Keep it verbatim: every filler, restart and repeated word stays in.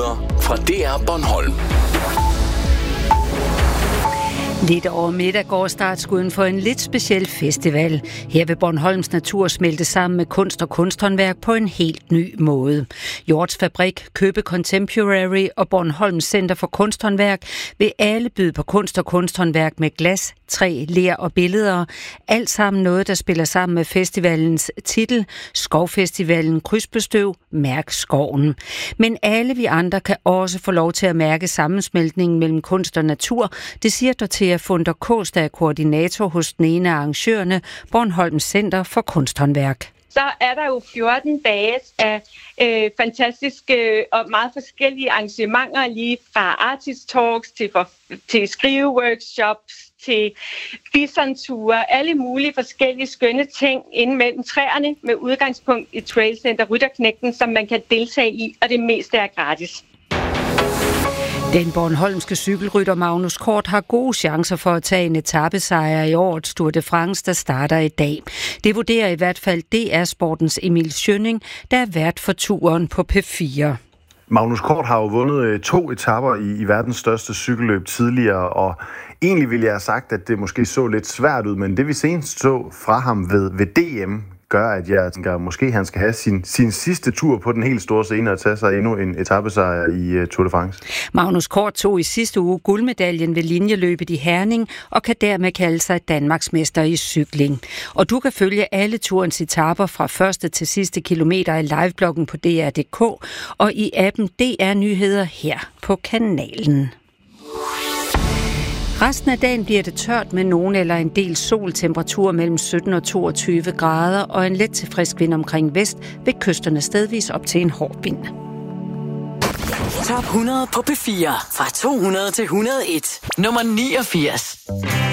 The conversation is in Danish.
Nyheder fra D R Bornholm. Lidt over middag går startskuden for en lidt speciel festival. Her vil Bornholms natur smelte sammen med kunst og kunsthåndværk på en helt ny måde. Hjorts Fabrik, Købe Contemporary og Bornholms Center for Kunsthåndværk vil alle byde på kunst og kunsthåndværk med glas, træ, ler og billeder. Alt sammen noget, der spiller sammen med festivalens titel, Skovfestivalen Krydsbestøv, Mærk skoven. Men alle vi andre kan også få lov til at mærke sammensmeltningen mellem kunst og natur. Det siger Dorthea Funder Kaas, der er koordinator hos den ene af arrangørerne, Bornholms Center for Kunsthåndværk. Så er der jo fjorten dage af øh, fantastiske og meget forskellige arrangementer, lige fra artist talks til, for, til skriveworkshops, til bisonture, alle mulige forskellige skønne ting inde mellem træerne med udgangspunkt i Trailcenter Rytterknægten, som man kan deltage i, og det meste er gratis. Den bornholmske cykelrytter Magnus Kort har gode chancer for at tage en etapesejr i årets Tour de France, der starter i dag. Det vurderer i hvert fald D R Sportens Emil Schønning, der er vært for turen på P fire. Magnus Kort har jo vundet to etaper i, i verdens største cykelløb tidligere, og egentlig ville jeg have sagt, at det måske så lidt svært ud, men det vi senest så fra ham ved, ved D M, gør, at jeg tænker, at måske han skal have sin, sin sidste tur på den helt store scene og tage sig endnu en etapesejr i uh, Tour de France. Magnus Kort tog i sidste uge guldmedaljen ved linjeløbet i Herning og kan dermed kalde sig Danmarksmester i cykling. Og du kan følge alle turens etaper fra første til sidste kilometer i livebloggen på D R punktum d k og i appen D R Nyheder her på kanalen. Resten af dagen bliver det tørt med nogen eller en del sol, temperatur mellem sytten og toogtyve grader og en let til frisk vind omkring vest, ved kysterne stedvis op til en hård vind. Top hundrede på P fire fra to hundrede til et hundrede og en. Nummer niogfirs.